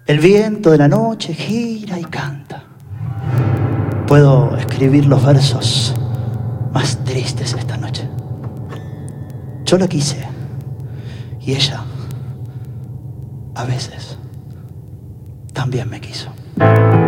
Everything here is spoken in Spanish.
El viento de la noche gira y canta. Puedo escribir los versos más tristes esta noche. Yo la quise y ella a veces también me quiso.